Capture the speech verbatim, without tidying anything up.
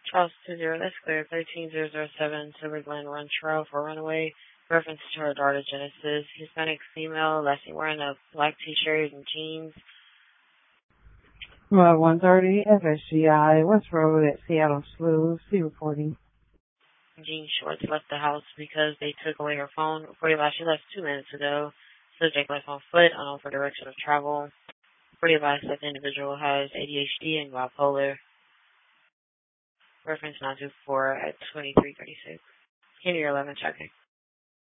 Charles two zero, that's clear. thirteen zero zero seven Silver Glen Run Trail for runaway. Reference to her daughter Genesis. Hispanic female, last seen wearing a black t-shirt and jeans. Well, one thirty F S G I, West Road at Seattle Slough. See reporting. Jean Schwartz left the house because they took away her phone. Before last, she left two minutes ago. Subject left on foot, unknown for direction of travel. Before advised that the individual has A D H D and bipolar. Reference nine two four at twenty-three thirty-six. Henry eleven checking.